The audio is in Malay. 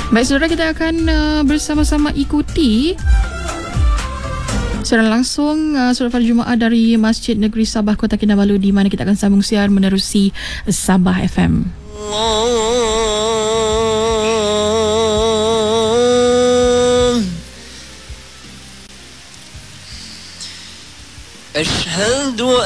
Baik saudara, kita akan bersama-sama ikuti secara langsung solat fardu Jumaat dari Masjid Negeri Sabah Kota Kinabalu, di mana kita akan sambung siar menerusi Sabah FM. أشهد